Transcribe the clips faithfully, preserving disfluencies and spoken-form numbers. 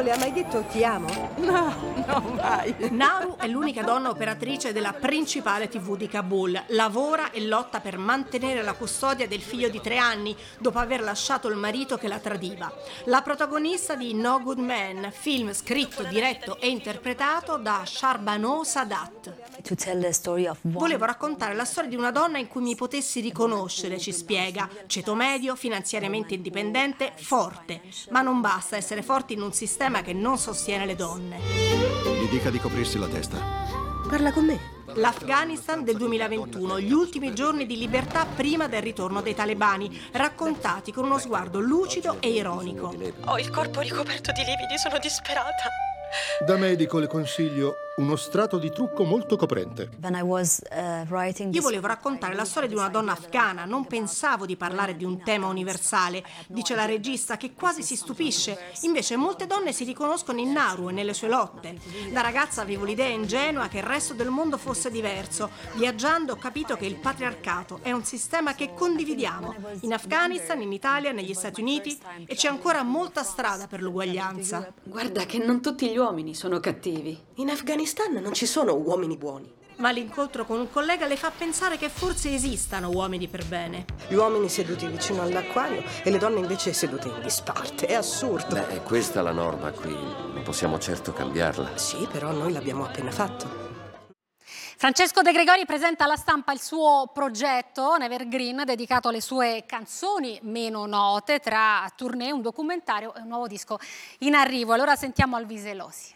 le ha mai detto ti amo? No, no, mai. Naru è l'unica donna operatrice della principale tivù di Kabul. Lavora e lotta per mantenere la custodia del figlio di tre anni dopo aver lasciato il marito che la tradiva. La protagonista di No Good Man, film scritto, diretto e interpretato da Shahrbano Sadat. To tell the story of one... Volevo raccontare la storia di una donna in cui mi potessi riconoscere, ci spiega. Ceto medio, finanziariamente indipendente, forte. Ma non basta essere forti in un sistema che non sostiene le donne. Gli dica di coprirsi la testa. Parla con me. L'Afghanistan del duemilaventuno, gli ultimi giorni di libertà prima del ritorno dei talebani, raccontati con uno sguardo lucido e ironico. Ho il corpo ricoperto di lividi, sono disperata. Da medico le consiglio uno strato di trucco molto coprente. When I was, uh, writing Io this... volevo raccontare la storia di una donna afghana, non pensavo di parlare di un tema universale, dice la regista che quasi si stupisce. Invece molte donne si riconoscono in Naru e nelle sue lotte. Da ragazza avevo l'idea ingenua che il resto del mondo fosse diverso. Viaggiando ho capito che il patriarcato è un sistema che condividiamo, in Afghanistan, in Italia, negli Stati Uniti, e c'è ancora molta strada per l'uguaglianza. Guarda che non tutti gli uomini sono cattivi. In Afghanistan non ci sono uomini buoni. Ma l'incontro con un collega le fa pensare che forse esistano uomini per bene. Gli uomini seduti vicino all'acquario e le donne invece sedute in disparte. È assurdo. Beh, è questa la norma qui. Non possiamo certo cambiarla. Sì, però noi l'abbiamo appena fatto. Francesco De Gregori presenta alla stampa il suo progetto, un evergreen, dedicato alle sue canzoni meno note, tra tournée, un documentario e un nuovo disco in arrivo. Allora sentiamo Alvise Losi.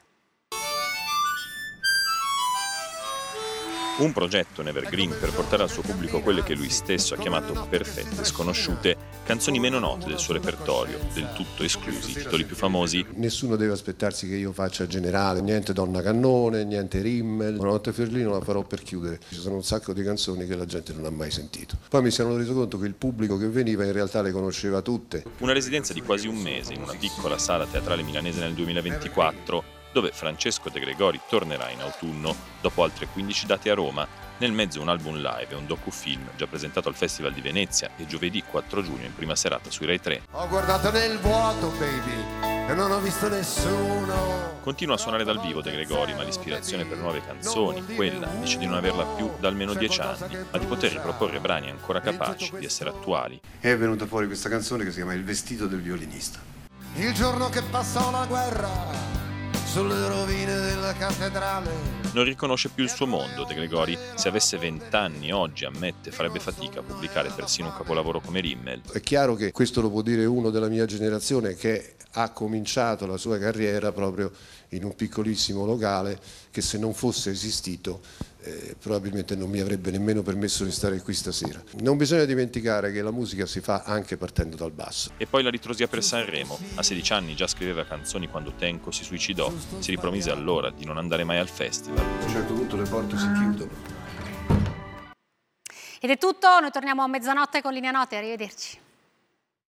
Un progetto, un evergreen, per portare al suo pubblico quelle che lui stesso ha chiamato perfette, sconosciute, canzoni meno note del suo repertorio, del tutto esclusi, i titoli più famosi. Nessuno deve aspettarsi che io faccia generale, niente Donna Cannone, niente Rimmel. Una notte Fiorlino la farò per chiudere. Ci sono un sacco di canzoni che la gente non ha mai sentito. Poi mi sono reso conto che il pubblico che veniva in realtà le conosceva tutte. Una residenza di quasi un mese in una piccola sala teatrale milanese nel duemilaventiquattro, dove Francesco De Gregori tornerà in autunno, dopo altre quindici date a Roma, nel mezzo un album live e un docufilm già presentato al Festival di Venezia e giovedì quattro giugno in prima serata su Rai tre. Ho guardato nel vuoto, baby, e non ho visto nessuno. Continua a suonare dal vivo De Gregori, ma l'ispirazione per nuove canzoni, quella, dice di non averla più da almeno dieci anni, ma di poter riproporre brani ancora capaci di essere attuali. È venuta fuori questa canzone che si chiama Il vestito del violinista. Il giorno che passò la guerra sulle rovine della cattedrale. Non riconosce più il suo mondo, De Gregori. Se avesse vent'anni oggi, ammette, farebbe fatica a pubblicare persino un capolavoro come Rimmel. È chiaro che questo lo può dire uno della mia generazione che ha cominciato la sua carriera proprio in un piccolissimo locale che, se non fosse esistito, eh, probabilmente non mi avrebbe nemmeno permesso di stare qui stasera. Non bisogna dimenticare che la musica si fa anche partendo dal basso. E poi la ritrosia per Sanremo. A sedici anni già scriveva canzoni quando Tenco si suicidò. Si ripromise allora di non andare mai al festival. A un certo punto le porte si chiudono. Ed è tutto, noi torniamo a mezzanotte con Linea Note, arrivederci.